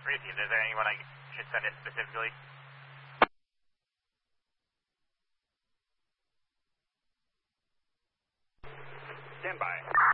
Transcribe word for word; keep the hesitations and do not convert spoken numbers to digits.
Received. Is there anyone I should send it specifically? Stand by.